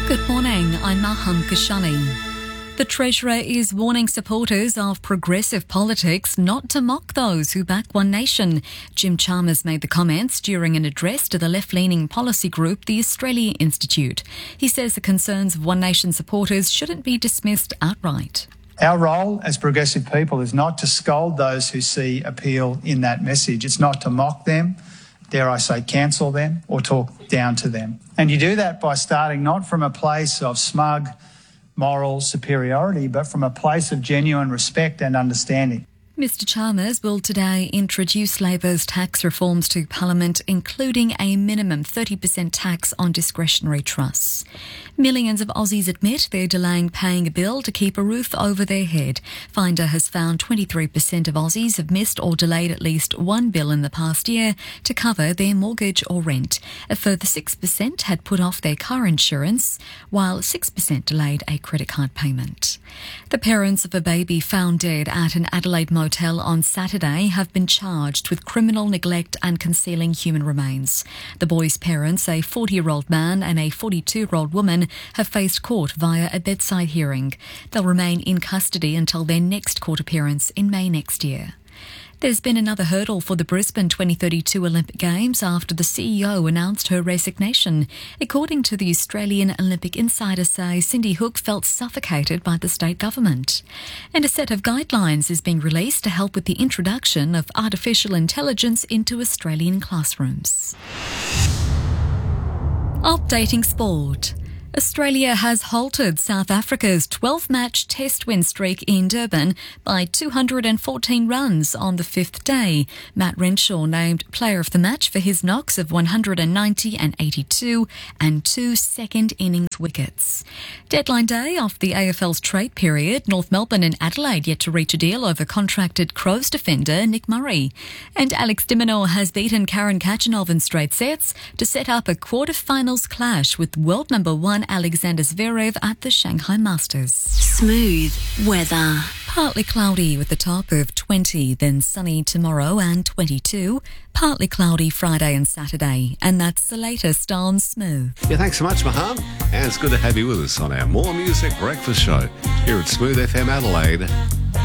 Good morning, I'm Maham Kashani. The Treasurer is warning supporters of progressive politics not to mock those who back One Nation. Jim Chalmers made the comments during an address to the left-leaning policy group, the Australia Institute. He says the concerns of One Nation supporters shouldn't be dismissed outright. Our role as progressive people is not to scold those who see appeal in that message. It's not to mock them, dare I say cancel them, or talk down to them. And you do that by starting not from a place of smug moral superiority, but from a place of genuine respect and understanding. Mr Chalmers will today introduce Labor's tax reforms to Parliament, including a minimum 30% tax on discretionary trusts. Millions of Aussies admit they're delaying paying a bill to keep a roof over their head. Finder has found 23% of Aussies have missed or delayed at least one bill in the past year to cover their mortgage or rent. A further 6% had put off their car insurance, while 6% delayed a credit card payment. The parents of a baby found dead at an Adelaide motel on Saturday have been charged with criminal neglect and concealing human remains. The boy's parents, a 40-year-old man and a 42-year-old woman, have faced court via a bedside hearing. They'll remain in custody until their next court appearance in May next year. There's been another hurdle for the Brisbane 2032 Olympic Games after the CEO announced her resignation. According to the Australian Olympic Insider say, Cindy Hook felt suffocated by the state government. And a set of guidelines is being released to help with the introduction of artificial intelligence into Australian classrooms. Updating sport. Australia has halted South Africa's 12-match test win streak in Durban by 214 runs on the fifth day. Matt Renshaw named player of the match for his knocks of 190 and 82 and 2 second innings wickets. Deadline day of the AFL's trade period, North Melbourne and Adelaide yet to reach a deal over contracted Crows defender Nick Murray. And Alex de Minaur has beaten Karen Khachanov in straight sets to set up a quarter-finals clash with world number one Alexander Zverev at the Shanghai Masters. Smooth weather. Partly cloudy with a top of 20, then sunny tomorrow and 22. Partly cloudy Friday and Saturday. And that's the latest on Smooth. Yeah, thanks so much, Maham. And it's good to have you with us on our More Music Breakfast Show here at Smooth FM Adelaide.